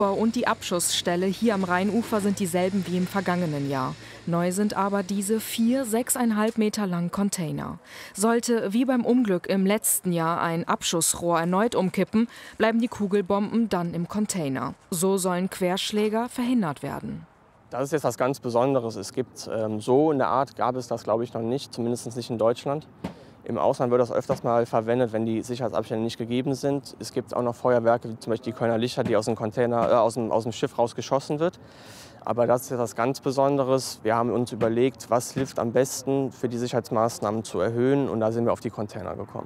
Und die Abschussstelle hier am Rheinufer sind dieselben wie im vergangenen Jahr. Neu sind aber diese 4, 6,5 Meter langen Container. Sollte wie beim Unglück im letzten Jahr ein Abschussrohr erneut umkippen, bleiben die Kugelbomben dann im Container. So sollen Querschläger verhindert werden. Das ist jetzt was ganz Besonderes. Es gibt so in der Art gab es das, glaube ich, noch nicht, zumindest nicht in Deutschland. Im Ausland wird das öfters mal verwendet, wenn die Sicherheitsabstände nicht gegeben sind. Es gibt auch noch Feuerwerke, wie zum Beispiel die Kölner Lichter, die aus dem Container, aus dem Schiff rausgeschossen wird. Aber das ist etwas ganz Besonderes. Wir haben uns überlegt, was hilft am besten für die Sicherheitsmaßnahmen zu erhöhen. Und da sind wir auf die Container gekommen.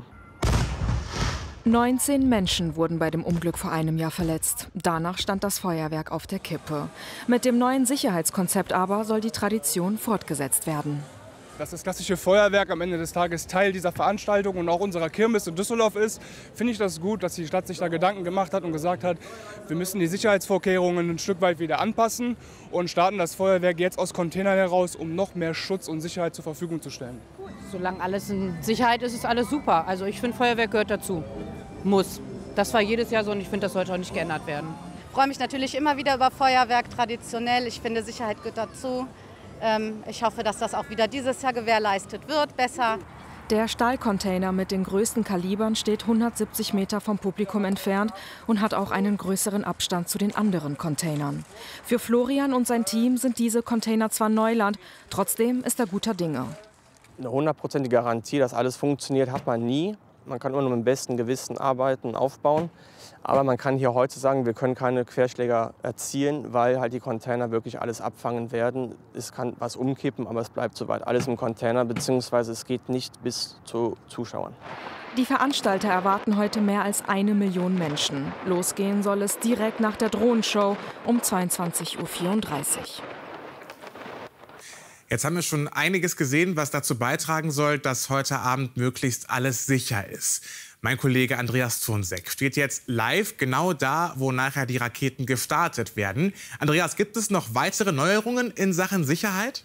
19 Menschen wurden bei dem Unglück vor einem Jahr verletzt. Danach stand das Feuerwerk auf der Kippe. Mit dem neuen Sicherheitskonzept aber soll die Tradition fortgesetzt werden. Dass das klassische Feuerwerk am Ende des Tages Teil dieser Veranstaltung und auch unserer Kirmes in Düsseldorf ist, finde ich das gut, dass die Stadt sich da Gedanken gemacht hat und gesagt hat, wir müssen die Sicherheitsvorkehrungen ein Stück weit wieder anpassen und starten das Feuerwerk jetzt aus Containern heraus, um noch mehr Schutz und Sicherheit zur Verfügung zu stellen. Solange alles in Sicherheit ist, ist alles super. Also ich finde, Feuerwerk gehört dazu. Muss. Das war jedes Jahr so und ich finde, das sollte auch nicht geändert werden. Ich freue mich natürlich immer wieder über Feuerwerk, traditionell. Ich finde, Sicherheit gehört dazu. Ich hoffe, dass das auch wieder dieses Jahr gewährleistet wird, besser. Der Stahlcontainer mit den größten Kalibern steht 170 Meter vom Publikum entfernt und hat auch einen größeren Abstand zu den anderen Containern. Für Florian und sein Team sind diese Container zwar Neuland, trotzdem ist er guter Dinge. Eine 100%ige Garantie, dass alles funktioniert, hat man nie. Man kann nur mit dem besten Gewissen arbeiten, aufbauen. Aber man kann hier heute sagen, wir können keine Querschläger erzielen, weil halt die Container wirklich alles abfangen werden. Es kann was umkippen, aber es bleibt soweit alles im Container, beziehungsweise es geht nicht bis zu Zuschauern. Die Veranstalter erwarten heute mehr als 1 Million Menschen. Losgehen soll es direkt nach der Drohnenshow um 22:34 Uhr. Jetzt haben wir schon einiges gesehen, was dazu beitragen soll, dass heute Abend möglichst alles sicher ist. Mein Kollege Andreas Zurnsek steht jetzt live genau da, wo nachher die Raketen gestartet werden. Andreas, gibt es noch weitere Neuerungen in Sachen Sicherheit?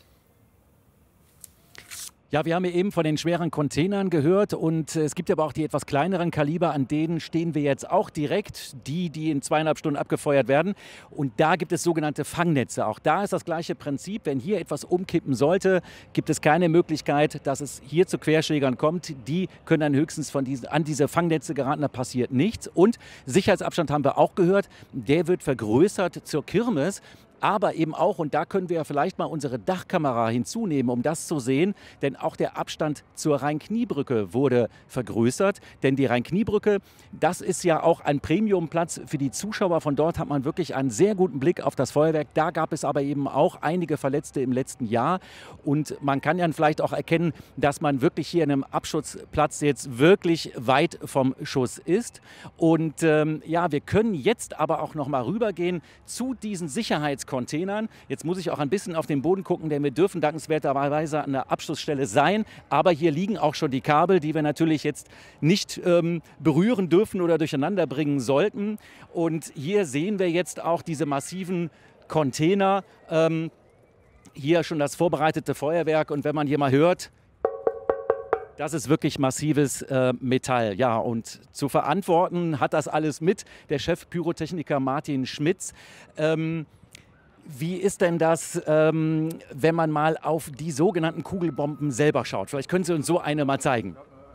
Ja, wir haben ja eben von den schweren Containern gehört und es gibt aber auch die etwas kleineren Kaliber, an denen stehen wir jetzt auch direkt, die in 2,5 Stunden abgefeuert werden. Und da gibt es sogenannte Fangnetze. Auch da ist das gleiche Prinzip. Wenn hier etwas umkippen sollte, gibt es keine Möglichkeit, dass es hier zu Querschlägern kommt. Die können dann höchstens an diese Fangnetze geraten, da passiert nichts. Und Sicherheitsabstand haben wir auch gehört, der wird vergrößert zur Kirmes. Aber eben auch, und da können wir ja vielleicht mal unsere Dachkamera hinzunehmen, um das zu sehen, denn auch der Abstand zur Rhein-Kniebrücke wurde vergrößert. Denn die Rhein-Kniebrücke, das ist ja auch ein Premiumplatz für die Zuschauer. Von dort hat man wirklich einen sehr guten Blick auf das Feuerwerk. Da gab es aber eben auch einige Verletzte im letzten Jahr. Und man kann ja vielleicht auch erkennen, dass man wirklich hier in einem Abschutzplatz jetzt wirklich weit vom Schuss ist. Und ja, wir können jetzt aber auch noch mal rübergehen zu diesen Sicherheitskontrollen. Jetzt muss ich auch ein bisschen auf den Boden gucken, denn wir dürfen dankenswerterweise an der Abschlussstelle sein. Aber hier liegen auch schon die Kabel, die wir natürlich jetzt nicht berühren dürfen oder durcheinander bringen sollten. Und hier sehen wir jetzt auch diese massiven Container. Hier schon das vorbereitete Feuerwerk. Und wenn man hier mal hört, das ist wirklich massives Metall. Ja, und zu verantworten hat das alles mit der Chef-Pyrotechniker Martin Schmitz. Wie ist denn das, wenn man mal auf die sogenannten Kugelbomben selber schaut? Vielleicht können Sie uns so eine mal zeigen.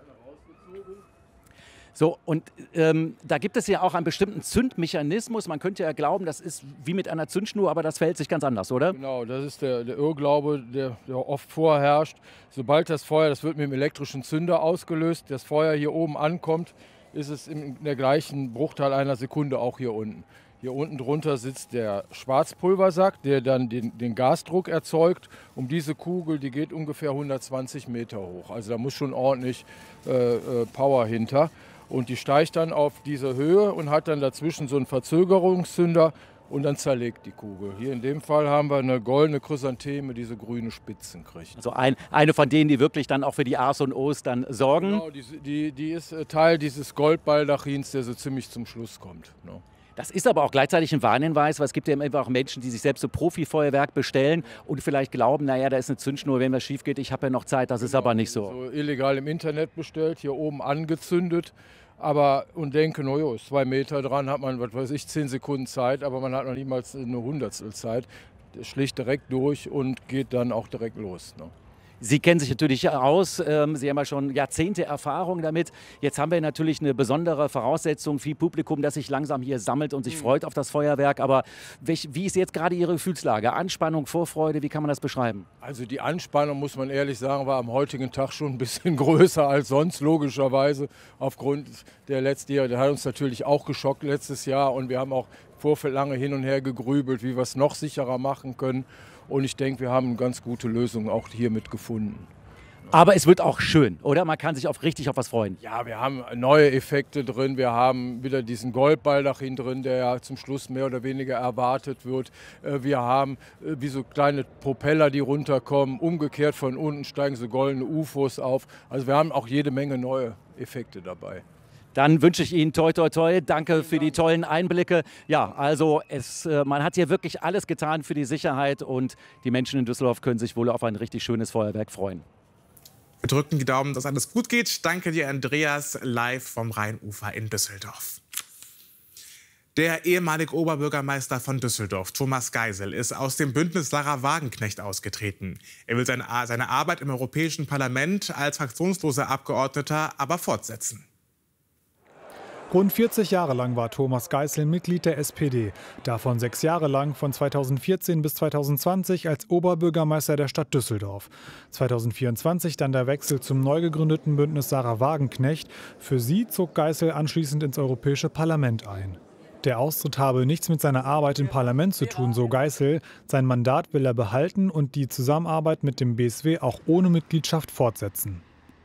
So, und da gibt es ja auch einen bestimmten Zündmechanismus. Man könnte ja glauben, das ist wie mit einer Zündschnur, aber das verhält sich ganz anders, oder? Genau, das ist der Irrglaube, der oft vorherrscht. Sobald das Feuer, das wird mit dem elektrischen Zünder ausgelöst, das Feuer hier oben ankommt, ist es in der gleichen Bruchteil einer Sekunde auch hier unten. Hier unten drunter sitzt der Schwarzpulversack, der dann den Gasdruck erzeugt. Um diese Kugel, die geht ungefähr 120 Meter hoch. Also da muss schon ordentlich Power hinter. Und die steigt dann auf diese Höhe und hat dann dazwischen so einen Verzögerungszünder und dann zerlegt die Kugel. Hier in dem Fall haben wir eine goldene Chrysantheme, die so grüne Spitzen kriegt. Also eine von denen, die wirklich dann auch für die A's und O's dann sorgen? Genau, die ist Teil dieses Goldbaldachins, der so ziemlich zum Schluss kommt. No. Das ist aber auch gleichzeitig ein Warnhinweis, weil es gibt ja immer auch Menschen, die sich selbst so Profifeuerwerk bestellen und vielleicht glauben, naja, da ist eine Zündschnur, wenn was schief geht, ich habe ja noch Zeit, das ist aber nicht so. So illegal im Internet bestellt, hier oben angezündet. und denken, oh jo, ist 2 Meter dran, hat man, was weiß ich, 10 Sekunden Zeit, aber man hat noch niemals eine Hundertstel Zeit. Der schlägt direkt durch und geht dann auch direkt los, ne? Sie kennen sich natürlich aus, Sie haben ja schon Jahrzehnte Erfahrung damit. Jetzt haben wir natürlich eine besondere Voraussetzung, viel Publikum, das sich langsam hier sammelt und sich freut auf das Feuerwerk. Aber wie ist jetzt gerade Ihre Gefühlslage? Anspannung, Vorfreude, wie kann man das beschreiben? Also die Anspannung, muss man ehrlich sagen, war am heutigen Tag schon ein bisschen größer als sonst, logischerweise. Aufgrund der letztjährigen, der hat uns natürlich auch geschockt letztes Jahr. Und wir haben auch im Vorfeld lange hin und her gegrübelt, wie wir es noch sicherer machen können. Und ich denke, wir haben eine ganz gute Lösung auch hiermit gefunden. Aber es wird auch schön, oder? Man kann sich richtig auf was freuen. Ja, wir haben neue Effekte drin. Wir haben wieder diesen Goldbaldachin drin, der ja zum Schluss mehr oder weniger erwartet wird. Wir haben wie so kleine Propeller, die runterkommen. Umgekehrt von unten steigen so goldene UFOs auf. Also wir haben auch jede Menge neue Effekte dabei. Dann wünsche ich Ihnen toi toi toi. Danke für die tollen Einblicke. Ja, also man hat hier wirklich alles getan für die Sicherheit und die Menschen in Düsseldorf können sich wohl auf ein richtig schönes Feuerwerk freuen. Wir drücken die Daumen, dass alles gut geht. Danke dir, Andreas, live vom Rheinufer in Düsseldorf. Der ehemalige Oberbürgermeister von Düsseldorf, Thomas Geisel, ist aus dem Bündnis Sarah Wagenknecht ausgetreten. Er will seine Arbeit im Europäischen Parlament als fraktionsloser Abgeordneter aber fortsetzen. Rund 40 Jahre lang war Thomas Geisel Mitglied der SPD, davon 6 Jahre lang von 2014 bis 2020 als Oberbürgermeister der Stadt Düsseldorf. 2024 dann der Wechsel zum neu gegründeten Bündnis Sarah Wagenknecht. Für sie zog Geisel anschließend ins Europäische Parlament ein. Der Austritt habe nichts mit seiner Arbeit im Parlament zu tun, so Geisel. Sein Mandat will er behalten und die Zusammenarbeit mit dem BSW auch ohne Mitgliedschaft fortsetzen.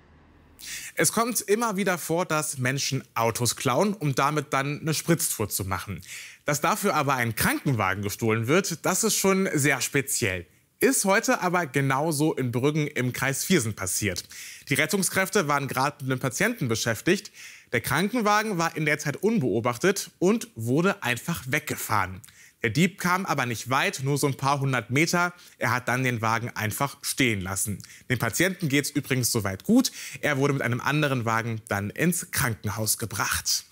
Es kommt immer wieder vor, dass Menschen Autos klauen, um damit dann eine Spritztour zu machen. Dass dafür aber ein Krankenwagen gestohlen wird, das ist schon sehr speziell. Ist heute aber genauso in Brüggen im Kreis Viersen passiert. Die Rettungskräfte waren gerade mit einem Patienten beschäftigt. Der Krankenwagen war in der Zeit unbeobachtet und wurde einfach weggefahren. Der Dieb kam aber nicht weit, nur so ein paar 100 Meter. Er hat dann den Wagen einfach stehen lassen. Dem Patienten geht es übrigens soweit gut. Er wurde mit einem anderen Wagen dann ins Krankenhaus gebracht.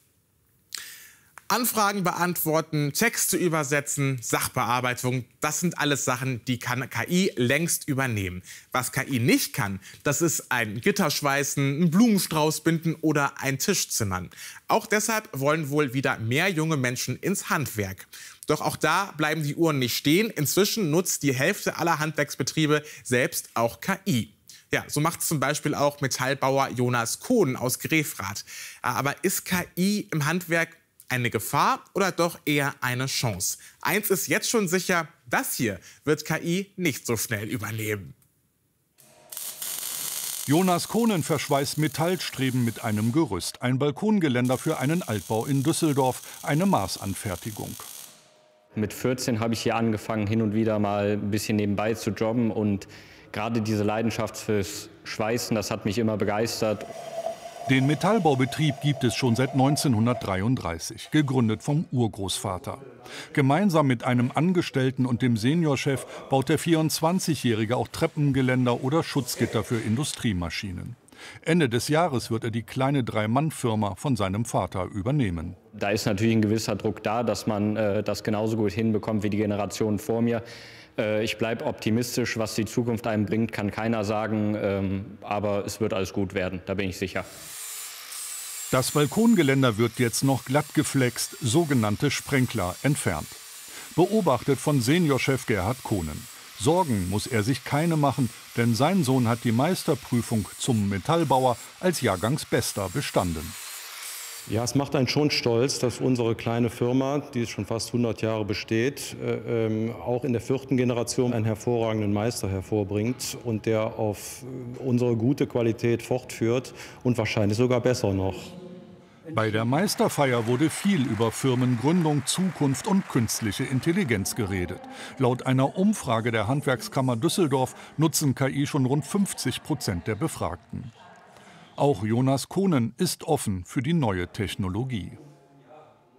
Anfragen beantworten, Texte übersetzen, Sachbearbeitung, das sind alles Sachen, die kann KI längst übernehmen. Was KI nicht kann, das ist ein Gitter schweißen, einen Blumenstrauß binden oder ein Tisch zimmern. Auch deshalb wollen wohl wieder mehr junge Menschen ins Handwerk. Doch auch da bleiben die Uhren nicht stehen. Inzwischen nutzt die Hälfte aller Handwerksbetriebe selbst auch KI. Ja, so macht es zum Beispiel auch Metallbauer Jonas Kohn aus Grefrath. Aber ist KI im Handwerk eine Gefahr oder doch eher eine Chance? Eins ist jetzt schon sicher, das hier wird KI nicht so schnell übernehmen. Jonas Kohnen verschweißt Metallstreben mit einem Gerüst. Ein Balkongeländer für einen Altbau in Düsseldorf, eine Maßanfertigung. Mit 14 habe ich hier angefangen, hin und wieder mal ein bisschen nebenbei zu jobben. Und gerade diese Leidenschaft fürs Schweißen, das hat mich immer begeistert. Den Metallbaubetrieb gibt es schon seit 1933, gegründet vom Urgroßvater. Gemeinsam mit einem Angestellten und dem Seniorchef baut der 24-Jährige auch Treppengeländer oder Schutzgitter für Industriemaschinen. Ende des Jahres wird er die kleine 3-Mann-Firma von seinem Vater übernehmen. Da ist natürlich ein gewisser Druck da, dass man das genauso gut hinbekommt wie die Generation vor mir. Ich bleibe optimistisch, was die Zukunft einem bringt, kann keiner sagen, aber es wird alles gut werden, da bin ich sicher. Das Balkongeländer wird jetzt noch glatt geflext, sogenannte Sprenkler, entfernt. Beobachtet von Seniorchef Gerhard Kohnen. Sorgen muss er sich keine machen, denn sein Sohn hat die Meisterprüfung zum Metallbauer als Jahrgangsbester bestanden. Ja, es macht einen schon stolz, dass unsere kleine Firma, die schon fast 100 Jahre besteht, auch in der 4. Generation einen hervorragenden Meister hervorbringt und der auf unsere gute Qualität fortführt und wahrscheinlich sogar besser noch. Bei der Meisterfeier wurde viel über Firmengründung, Zukunft und künstliche Intelligenz geredet. Laut einer Umfrage der Handwerkskammer Düsseldorf nutzen KI schon rund 50% der Befragten. Auch Jonas Kohnen ist offen für die neue Technologie.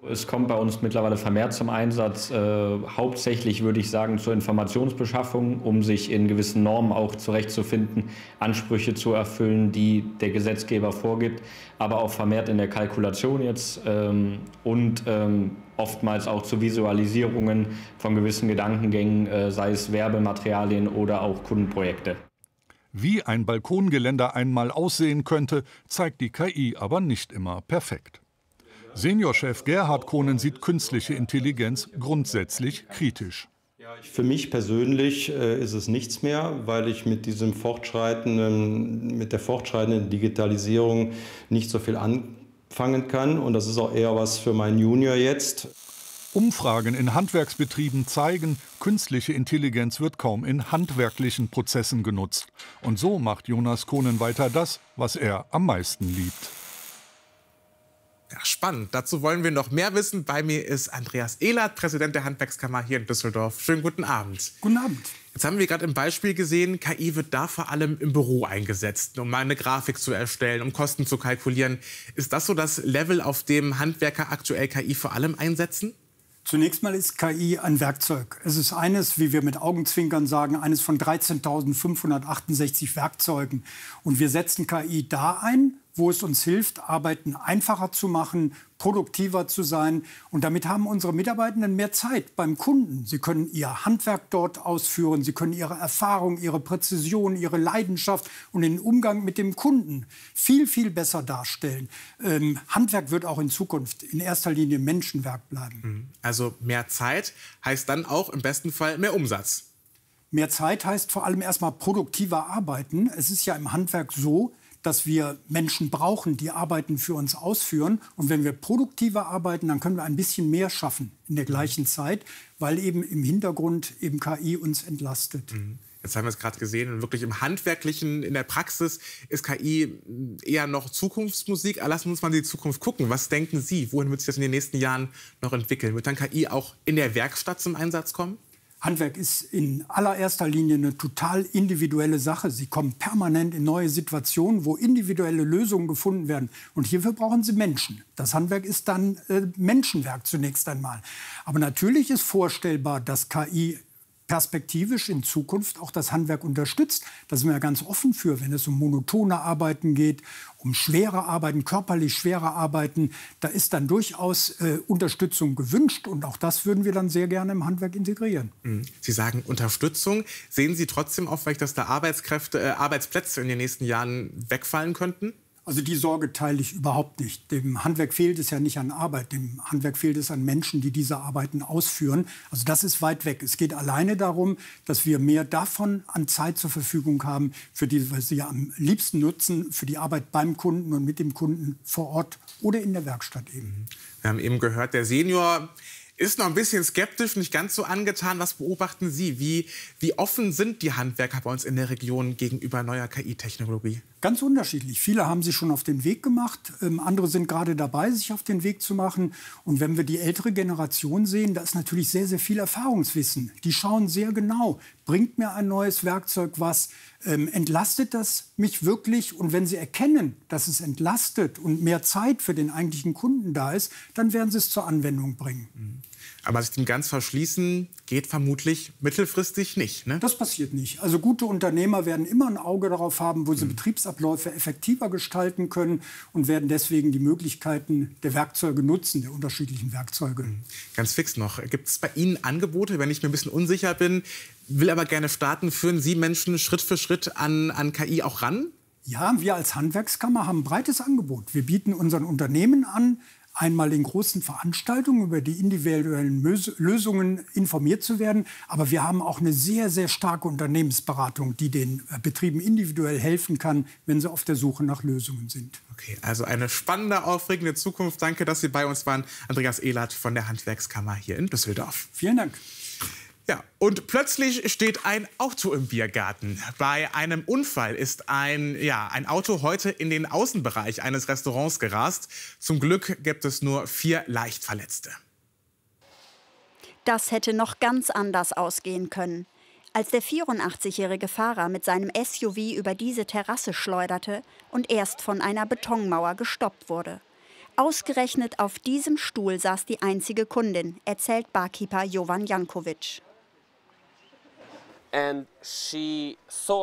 Es kommt bei uns mittlerweile vermehrt zum Einsatz, hauptsächlich würde ich sagen zur Informationsbeschaffung, um sich in gewissen Normen auch zurechtzufinden, Ansprüche zu erfüllen, die der Gesetzgeber vorgibt, aber auch vermehrt in der Kalkulation jetzt und oftmals auch zu Visualisierungen von gewissen Gedankengängen, sei es Werbematerialien oder auch Kundenprojekte. Wie ein Balkongeländer einmal aussehen könnte, zeigt die KI aber nicht immer perfekt. Seniorchef Gerhard Kohnen sieht künstliche Intelligenz grundsätzlich kritisch. Für mich persönlich ist es nichts mehr, weil ich mit der fortschreitenden Digitalisierung nicht so viel anfangen kann. Und das ist auch eher was für meinen Junior jetzt. Umfragen in Handwerksbetrieben zeigen, künstliche Intelligenz wird kaum in handwerklichen Prozessen genutzt. Und so macht Jonas Kohnen weiter das, was er am meisten liebt. Ja, spannend. Dazu wollen wir noch mehr wissen. Bei mir ist Andreas Ehlert, Präsident der Handwerkskammer hier in Düsseldorf. Schönen guten Abend. Guten Abend. Jetzt haben wir gerade im Beispiel gesehen, KI wird da vor allem im Büro eingesetzt, um mal eine Grafik zu erstellen, um Kosten zu kalkulieren. Ist das so das Level, auf dem Handwerker aktuell KI vor allem einsetzen? Zunächst mal ist KI ein Werkzeug. Es ist eines, wie wir mit Augenzwinkern sagen, eines von 13.568 Werkzeugen. Und wir setzen KI da ein, wo es uns hilft, Arbeiten einfacher zu machen, produktiver zu sein. Und damit haben unsere Mitarbeitenden mehr Zeit beim Kunden. Sie können ihr Handwerk dort ausführen, sie können ihre Erfahrung, ihre Präzision, ihre Leidenschaft und den Umgang mit dem Kunden viel, viel besser darstellen. Handwerk wird auch in Zukunft in erster Linie Menschenwerk bleiben. Also mehr Zeit heißt dann auch im besten Fall mehr Umsatz. Mehr Zeit heißt vor allem erstmal produktiver arbeiten. Es ist ja im Handwerk so, dass wir Menschen brauchen, die Arbeiten für uns ausführen. Und wenn wir produktiver arbeiten, dann können wir ein bisschen mehr schaffen in der gleichen Zeit, weil eben im Hintergrund eben KI uns entlastet. Jetzt haben wir es gerade gesehen, wirklich im Handwerklichen, in der Praxis ist KI eher noch Zukunftsmusik. Lassen wir uns mal in die Zukunft gucken. Was denken Sie, wohin wird sich das in den nächsten Jahren noch entwickeln? Wird dann KI auch in der Werkstatt zum Einsatz kommen? Handwerk ist in allererster Linie eine total individuelle Sache. Sie kommen permanent in neue Situationen, wo individuelle Lösungen gefunden werden. Und hierfür brauchen Sie Menschen. Das Handwerk ist dann Menschenwerk zunächst einmal. Aber natürlich ist vorstellbar, dass KI perspektivisch in Zukunft auch das Handwerk unterstützt. Da sind wir ja ganz offen für, wenn es um monotone Arbeiten geht, um schwere Arbeiten, körperlich schwere Arbeiten. Da ist dann durchaus Unterstützung gewünscht und auch das würden wir dann sehr gerne im Handwerk integrieren. Sie sagen Unterstützung. Sehen Sie trotzdem auch, vielleicht, dass da Arbeitsplätze in den nächsten Jahren wegfallen könnten? Also die Sorge teile ich überhaupt nicht. Dem Handwerk fehlt es ja nicht an Arbeit. Dem Handwerk fehlt es an Menschen, die diese Arbeiten ausführen. Also das ist weit weg. Es geht alleine darum, dass wir mehr davon an Zeit zur Verfügung haben, für die wir sie am liebsten nutzen, für die Arbeit beim Kunden und mit dem Kunden vor Ort oder in der Werkstatt eben. Wir haben eben gehört, der Senior ist noch ein bisschen skeptisch, nicht ganz so angetan. Was beobachten Sie? Wie offen sind die Handwerker bei uns in der Region gegenüber neuer KI-Technologie? Ganz unterschiedlich. Viele haben sich schon auf den Weg gemacht. Andere sind gerade dabei, sich auf den Weg zu machen. Und wenn wir die ältere Generation sehen, da ist natürlich sehr, sehr viel Erfahrungswissen. Die schauen sehr genau, bringt mir ein neues Werkzeug was? Entlastet das mich wirklich? Und wenn sie erkennen, dass es entlastet und mehr Zeit für den eigentlichen Kunden da ist, dann werden sie es zur Anwendung bringen. Aber sich dem ganz verschließen geht vermutlich mittelfristig nicht, ne? Das passiert nicht. Also gute Unternehmer werden immer ein Auge darauf haben, wo sie Betriebsabläufe effektiver gestalten können und werden deswegen die Möglichkeiten der Werkzeuge nutzen, der unterschiedlichen Werkzeuge. Ganz fix noch. Gibt es bei Ihnen Angebote, wenn ich mir ein bisschen unsicher bin, will aber gerne starten, führen Sie Menschen Schritt für Schritt an KI auch ran? Ja, wir als Handwerkskammer haben ein breites Angebot. Wir bieten unseren Unternehmen an, einmal in großen Veranstaltungen über die individuellen Lösungen informiert zu werden. Aber wir haben auch eine sehr, sehr starke Unternehmensberatung, die den Betrieben individuell helfen kann, wenn sie auf der Suche nach Lösungen sind. Okay, also eine spannende, aufregende Zukunft. Danke, dass Sie bei uns waren. Andreas Ehlert von der Handwerkskammer hier in Düsseldorf. Vielen Dank. Ja, und plötzlich steht ein Auto im Biergarten. Bei einem Unfall ist ein Auto heute in den Außenbereich eines Restaurants gerast. Zum Glück gibt es nur 4 Leichtverletzte. Das hätte noch ganz anders ausgehen können. Als der 84-jährige Fahrer mit seinem SUV über diese Terrasse schleuderte und erst von einer Betonmauer gestoppt wurde. Ausgerechnet auf diesem Stuhl saß die einzige Kundin, erzählt Barkeeper Jovan Jankovic. Sie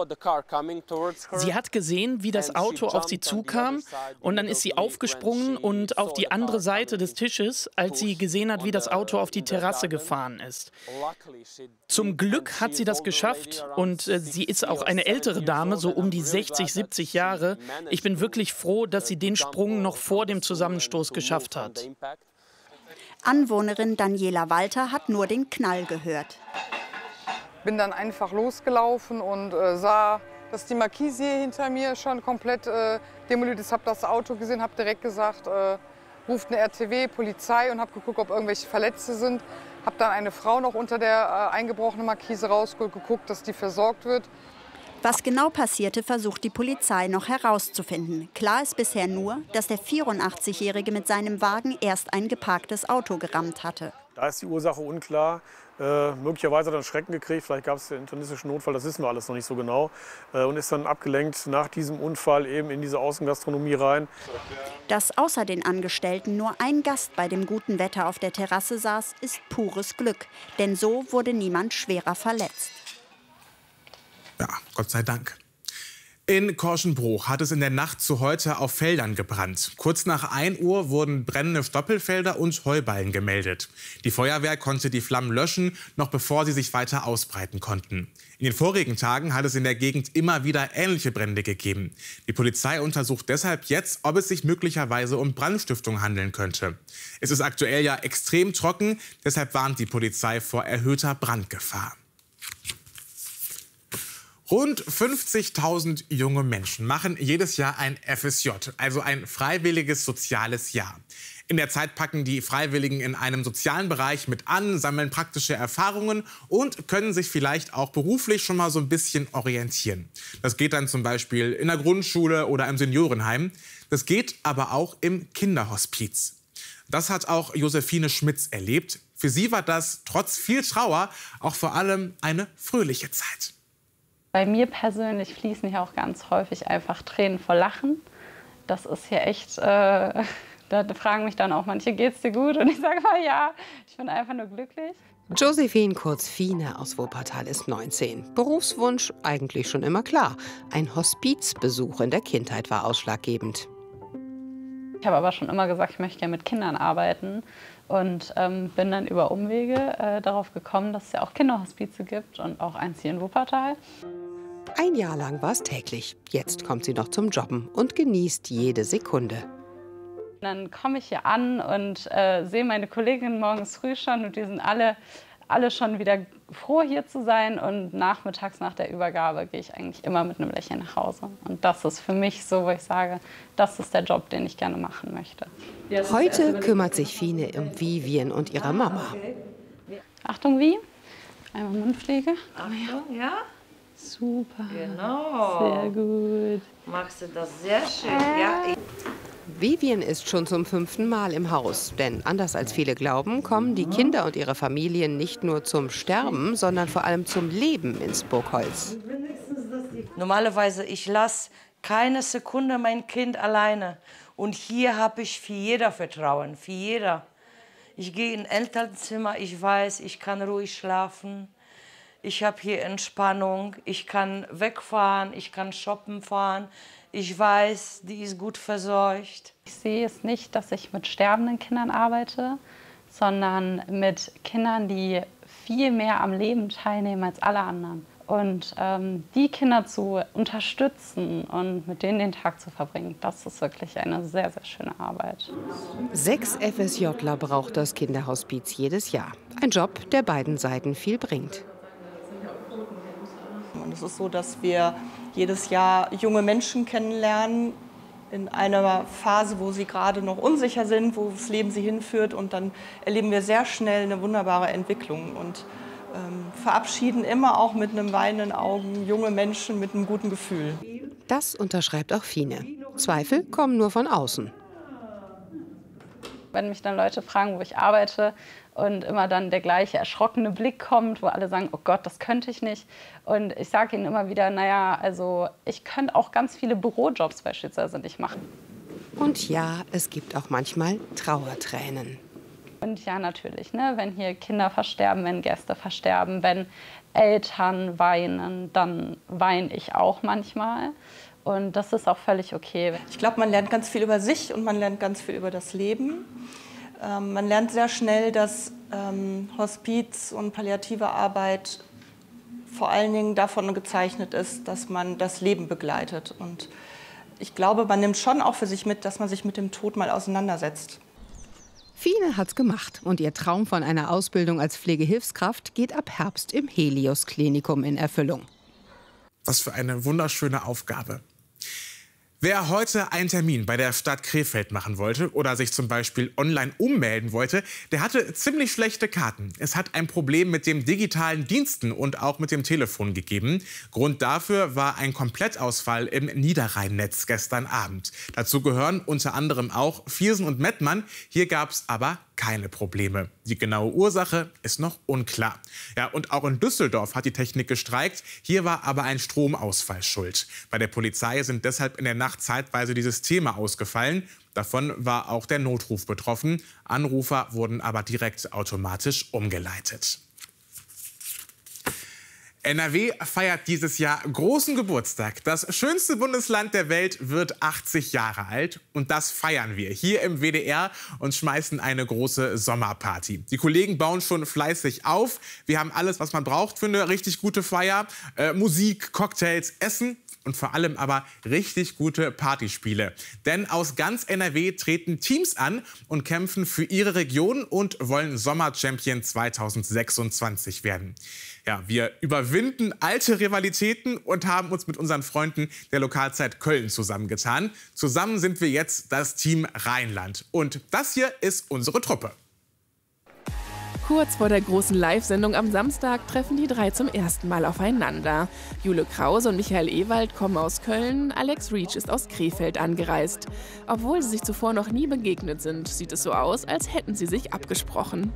hat gesehen, wie das Auto auf sie zukam, und dann ist sie aufgesprungen und auf die andere Seite des Tisches, als sie gesehen hat, wie das Auto auf die Terrasse gefahren ist. Zum Glück hat sie das geschafft, und sie ist auch eine ältere Dame, so um die 60, 70 Jahre. Ich bin wirklich froh, dass sie den Sprung noch vor dem Zusammenstoß geschafft hat. Anwohnerin Daniela Walter hat nur den Knall gehört. Bin dann einfach losgelaufen und sah, dass die Markise hier hinter mir schon komplett demoliert ist. Habe das Auto gesehen, habe direkt gesagt, ruft eine RTW, Polizei, und habe geguckt, ob irgendwelche Verletzte sind. Habe dann eine Frau noch unter der eingebrochenen Markise rausgeholt, geguckt, dass die versorgt wird. Was genau passierte, versucht die Polizei noch herauszufinden. Klar ist bisher nur, dass der 84-Jährige mit seinem Wagen erst ein geparktes Auto gerammt hatte. Da ist die Ursache unklar. Möglicherweise hat er einen Schrecken gekriegt, vielleicht gab es einen internistischen Notfall, das wissen wir alles noch nicht so genau. Und ist dann abgelenkt nach diesem Unfall eben in diese Außengastronomie rein. Dass außer den Angestellten nur ein Gast bei dem guten Wetter auf der Terrasse saß, ist pures Glück. Denn so wurde niemand schwerer verletzt. Ja, Gott sei Dank. In Korschenbruch hat es in der Nacht zu heute auf Feldern gebrannt. Kurz nach 1 Uhr wurden brennende Stoppelfelder und Heuballen gemeldet. Die Feuerwehr konnte die Flammen löschen, noch bevor sie sich weiter ausbreiten konnten. In den vorigen Tagen hat es in der Gegend immer wieder ähnliche Brände gegeben. Die Polizei untersucht deshalb jetzt, ob es sich möglicherweise um Brandstiftung handeln könnte. Es ist aktuell ja extrem trocken, deshalb warnt die Polizei vor erhöhter Brandgefahr. Rund 50.000 junge Menschen machen jedes Jahr ein FSJ, also ein freiwilliges soziales Jahr. In der Zeit packen die Freiwilligen in einem sozialen Bereich mit an, sammeln praktische Erfahrungen und können sich vielleicht auch beruflich schon mal so ein bisschen orientieren. Das geht dann zum Beispiel in der Grundschule oder im Seniorenheim. Das geht aber auch im Kinderhospiz. Das hat auch Josephine Schmitz erlebt. Für sie war das trotz viel Trauer auch vor allem eine fröhliche Zeit. Bei mir persönlich fließen hier auch ganz häufig einfach Tränen vor Lachen. Das ist hier echt, da fragen mich dann auch manche, geht's dir gut? Und ich sage mal ja, ich bin einfach nur glücklich. Josephine, kurz Fine, aus Wuppertal ist 19. Berufswunsch eigentlich schon immer klar. Ein Hospizbesuch in der Kindheit war ausschlaggebend. Ich habe aber schon immer gesagt, ich möchte gerne mit Kindern arbeiten. Und bin dann über Umwege darauf gekommen, dass es ja auch Kinderhospize gibt und auch eins hier in Wuppertal. 1 Jahr lang war es täglich. Jetzt kommt sie noch zum Jobben und genießt jede Sekunde. Dann komme ich hier an und sehe meine Kolleginnen morgens früh schon, und die sind alle schon wieder froh, hier zu sein. Und nachmittags nach der Übergabe gehe ich eigentlich immer mit einem Lächeln nach Hause. Und das ist für mich so, wo ich sage, das ist der Job, den ich gerne machen möchte. Heute kümmert sich Fine um Vivian und ihre Mama. Achtung, wie? Einmal Mundpflege. Achtung, ja? Super. Genau. Sehr gut. Machst du das sehr schön, ja? Vivian ist schon zum 5. Mal im Haus. Denn anders als viele glauben, kommen die Kinder und ihre Familien nicht nur zum Sterben, sondern vor allem zum Leben ins Burgholz. Normalerweise, ich lasse keine Sekunde mein Kind alleine. Und hier habe ich für jeder Vertrauen, für jeder. Ich gehe in Elternzimmer, ich weiß, ich kann ruhig schlafen. Ich habe hier Entspannung, ich kann wegfahren, ich kann shoppen fahren. Ich weiß, die ist gut versorgt. Ich sehe es nicht, dass ich mit sterbenden Kindern arbeite, sondern mit Kindern, die viel mehr am Leben teilnehmen als alle anderen. Und die Kinder zu unterstützen und mit denen den Tag zu verbringen, das ist wirklich eine sehr, sehr schöne Arbeit. 6 FSJler braucht das Kinderhospiz jedes Jahr. Ein Job, der beiden Seiten viel bringt. Und es ist so, dass wir jedes Jahr junge Menschen kennenlernen in einer Phase, wo sie gerade noch unsicher sind, wo das Leben sie hinführt. Und dann erleben wir sehr schnell eine wunderbare Entwicklung und verabschieden immer auch mit einem weinenden Augen junge Menschen mit einem guten Gefühl. Das unterschreibt auch Fine. Zweifel kommen nur von außen. Wenn mich dann Leute fragen, wo ich arbeite, und immer dann der gleiche erschrockene Blick kommt, wo alle sagen, oh Gott, das könnte ich nicht. Und ich sage ihnen immer wieder, naja, also ich könnte auch ganz viele Bürojobs beispielsweise nicht machen. Und ja, es gibt auch manchmal Trauertränen. Und ja, natürlich, ne? Wenn hier Kinder versterben, wenn Gäste versterben, wenn Eltern weinen, dann weine ich auch manchmal. Und das ist auch völlig okay. Ich glaube, man lernt ganz viel über sich und man lernt ganz viel über das Leben. Man lernt sehr schnell, dass Hospiz und palliative Arbeit vor allen Dingen davon gezeichnet ist, dass man das Leben begleitet. Und ich glaube, man nimmt schon auch für sich mit, dass man sich mit dem Tod mal auseinandersetzt. Fine hat's gemacht und ihr Traum von einer Ausbildung als Pflegehilfskraft geht ab Herbst im Helios-Klinikum in Erfüllung. Was für eine wunderschöne Aufgabe. Wer heute einen Termin bei der Stadt Krefeld machen wollte oder sich zum Beispiel online ummelden wollte, der hatte ziemlich schlechte Karten. Es hat ein Problem mit den digitalen Diensten und auch mit dem Telefon gegeben. Grund dafür war ein Komplettausfall im Niederrhein-Netz gestern Abend. Dazu gehören unter anderem auch Viersen und Mettmann. Hier gab es aber keine Probleme. Die genaue Ursache ist noch unklar. Ja, und auch in Düsseldorf hat die Technik gestreikt. Hier war aber ein Stromausfall schuld. Bei der Polizei sind deshalb in der Nacht zeitweise die Systeme ausgefallen. Davon war auch der Notruf betroffen. Anrufer wurden aber direkt automatisch umgeleitet. NRW feiert dieses Jahr großen Geburtstag. Das schönste Bundesland der Welt wird 80 Jahre alt. Und das feiern wir hier im WDR und schmeißen eine große Sommerparty. Die Kollegen bauen schon fleißig auf. Wir haben alles, was man braucht für eine richtig gute Feier. Musik, Cocktails, Essen. Und vor allem aber richtig gute Partyspiele. Denn aus ganz NRW treten Teams an und kämpfen für ihre Region und wollen Sommerchampion 2026 werden. Ja, wir überwinden alte Rivalitäten und haben uns mit unseren Freunden der Lokalzeit Köln zusammengetan. Zusammen sind wir jetzt das Team Rheinland. Und das hier ist unsere Truppe. Kurz vor der großen Live-Sendung am Samstag treffen die drei zum ersten Mal aufeinander. Jule Krause und Michael Ewald kommen aus Köln, Alex Reach ist aus Krefeld angereist. Obwohl sie sich zuvor noch nie begegnet sind, sieht es so aus, als hätten sie sich abgesprochen.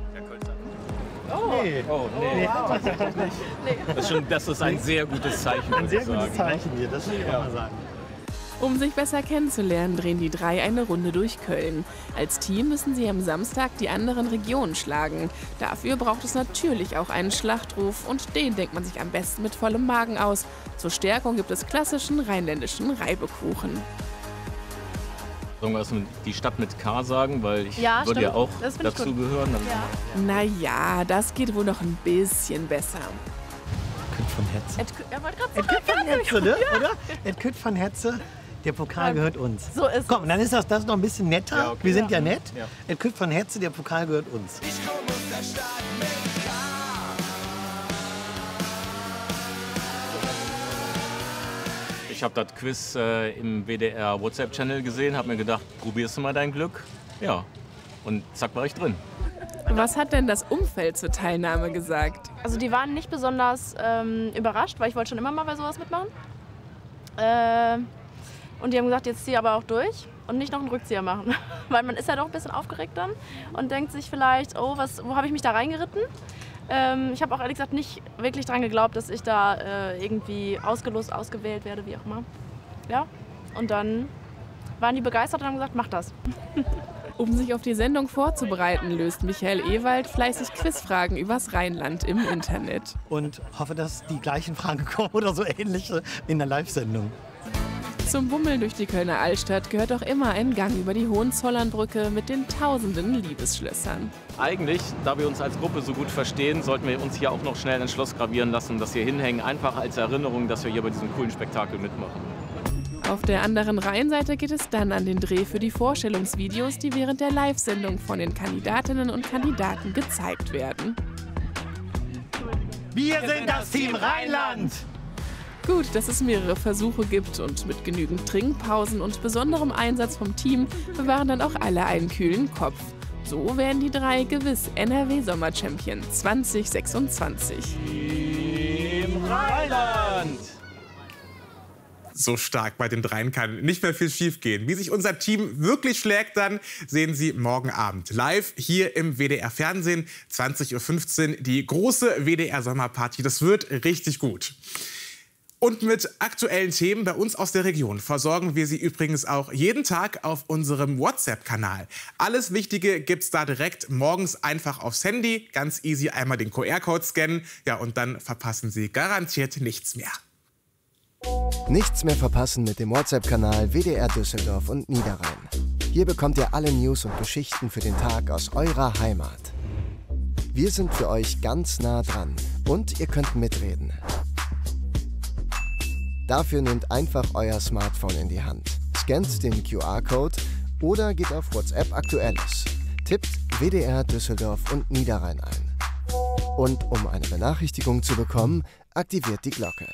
Nee. Oh, nee. Tatsächlich nicht. Das ist ein sehr gutes Zeichen. Ein sehr gutes Zeichen hier, das will ich auch mal sagen. Um sich besser kennenzulernen, drehen die drei eine Runde durch Köln. Als Team müssen sie am Samstag die anderen Regionen schlagen. Dafür braucht es natürlich auch einen Schlachtruf und den denkt man sich am besten mit vollem Magen aus. Zur Stärkung gibt es klassischen rheinländischen Reibekuchen. Sollen wir die Stadt mit K sagen, weil ich Ja, würde stimmt. ja auch Das finde ich dazu gut. gehören. Naja, das geht wohl noch ein bisschen besser. Kütt von Hetze. Er wollte gerade Et Kütt von Hetze, ne? Oder? Et Kütt von Hetze. Der Pokal gehört uns. So ist Komm, dann ist das noch ein bisschen netter. Ja, okay. Wir sind ja nett. Ja. Et Kütt von Hetze, der Pokal gehört uns. Ich habe das Quiz im WDR WhatsApp-Channel gesehen, habe mir gedacht, probierst du mal dein Glück? Ja, und zack war ich drin. Was hat denn das Umfeld zur Teilnahme gesagt? Also die waren nicht besonders überrascht, weil ich wollte schon immer mal bei sowas mitmachen. Und die haben gesagt, jetzt zieh aber auch durch und nicht noch einen Rückzieher machen. Weil man ist ja doch ein bisschen aufgeregt dann und denkt sich vielleicht, oh, wo habe ich mich da reingeritten? Ich habe auch ehrlich gesagt nicht wirklich dran geglaubt, dass ich da irgendwie ausgelost, ausgewählt werde, wie auch immer. Ja, und dann waren die begeistert und haben gesagt, mach das. Um sich auf die Sendung vorzubereiten, löst Michael Ewald fleißig Quizfragen übers Rheinland im Internet. Und hoffe, dass die gleichen Fragen kommen oder so ähnliche in der Live-Sendung. Zum Bummeln durch die Kölner Altstadt gehört auch immer ein Gang über die Hohenzollernbrücke mit den tausenden Liebesschlössern. Eigentlich, da wir uns als Gruppe so gut verstehen, sollten wir uns hier auch noch schnell ein Schloss gravieren lassen, das hier hinhängen, einfach als Erinnerung, dass wir hier bei diesem coolen Spektakel mitmachen. Auf der anderen Rheinseite geht es dann an den Dreh für die Vorstellungsvideos, die während der Live-Sendung von den Kandidatinnen und Kandidaten gezeigt werden. Wir sind das Team Rheinland! Gut, dass es mehrere Versuche gibt und mit genügend Trinkpausen und besonderem Einsatz vom Team bewahren dann auch alle einen kühlen Kopf. So werden die drei gewiss NRW-Sommer-Champion 2026. Team Rheinland! So stark bei den dreien kann nicht mehr viel schief gehen. Wie sich unser Team wirklich schlägt, dann sehen Sie morgen Abend live hier im WDR Fernsehen, 20:15 Uhr, die große WDR Sommerparty. Das wird richtig gut. Und mit aktuellen Themen bei uns aus der Region versorgen wir Sie übrigens auch jeden Tag auf unserem WhatsApp-Kanal. Alles Wichtige gibt's da direkt morgens einfach aufs Handy. Ganz easy einmal den QR-Code scannen. Ja, und dann verpassen Sie garantiert nichts mehr. Nichts mehr verpassen mit dem WhatsApp-Kanal WDR Düsseldorf und Niederrhein. Hier bekommt ihr alle News und Geschichten für den Tag aus eurer Heimat. Wir sind für euch ganz nah dran und ihr könnt mitreden. Dafür nehmt einfach euer Smartphone in die Hand, scannt den QR-Code oder geht auf WhatsApp Aktuelles. Tippt WDR Düsseldorf und Niederrhein ein. Und um eine Benachrichtigung zu bekommen, aktiviert die Glocke.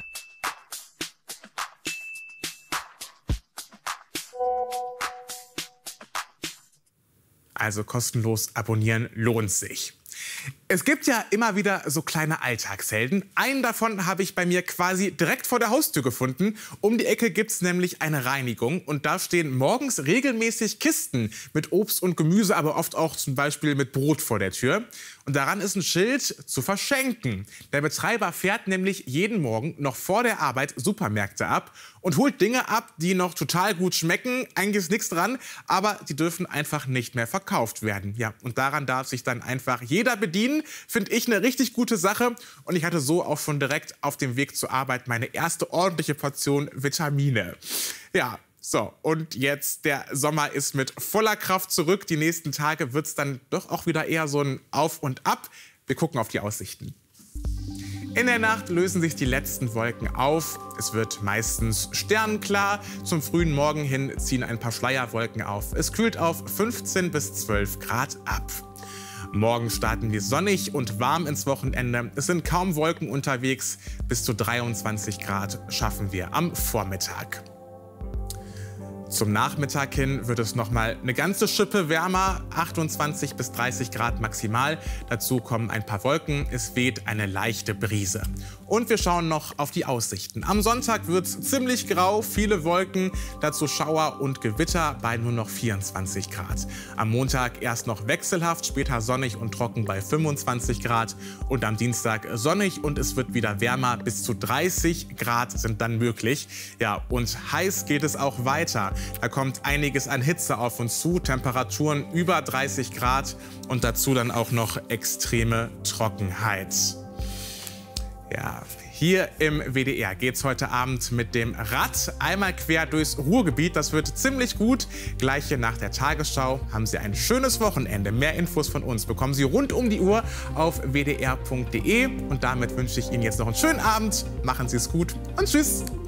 Also kostenlos abonnieren lohnt sich. Es gibt ja immer wieder so kleine Alltagshelden. Einen davon habe ich bei mir quasi direkt vor der Haustür gefunden. Um die Ecke gibt es nämlich eine Reinigung. Und da stehen morgens regelmäßig Kisten mit Obst und Gemüse, aber oft auch zum Beispiel mit Brot vor der Tür. Und daran ist ein Schild zu verschenken. Der Betreiber fährt nämlich jeden Morgen noch vor der Arbeit Supermärkte ab und holt Dinge ab, die noch total gut schmecken. Eigentlich ist nichts dran, aber die dürfen einfach nicht mehr verkauft werden. Ja, und daran darf sich dann einfach jeder bedienen. Finde ich eine richtig gute Sache. Und ich hatte so auch schon direkt auf dem Weg zur Arbeit meine erste ordentliche Portion Vitamine. Ja, so, und jetzt, der Sommer ist mit voller Kraft zurück. Die nächsten Tage wird es dann doch auch wieder eher so ein Auf und Ab. Wir gucken auf die Aussichten. In der Nacht lösen sich die letzten Wolken auf. Es wird meistens sternenklar. Zum frühen Morgen hin ziehen ein paar Schleierwolken auf. Es kühlt auf 15 bis 12 Grad ab. Morgen starten wir sonnig und warm ins Wochenende. Es sind kaum Wolken unterwegs. Bis zu 23 Grad schaffen wir am Vormittag. Zum Nachmittag hin wird es noch mal eine ganze Schippe wärmer, 28 bis 30 Grad maximal. Dazu kommen ein paar Wolken, es weht eine leichte Brise. Und wir schauen noch auf die Aussichten. Am Sonntag wird es ziemlich grau, viele Wolken, dazu Schauer und Gewitter bei nur noch 24 Grad. Am Montag erst noch wechselhaft, später sonnig und trocken bei 25 Grad. Und am Dienstag sonnig und es wird wieder wärmer, bis zu 30 Grad sind dann möglich. Ja, und heiß geht es auch weiter. Da kommt einiges an Hitze auf uns zu, Temperaturen über 30 Grad und dazu dann auch noch extreme Trockenheit. Ja, hier im WDR geht's heute Abend mit dem Rad einmal quer durchs Ruhrgebiet. Das wird ziemlich gut. Gleich hier nach der Tagesschau haben Sie ein schönes Wochenende. Mehr Infos von uns bekommen Sie rund um die Uhr auf wdr.de. Und damit wünsche ich Ihnen jetzt noch einen schönen Abend. Machen Sie es gut und tschüss.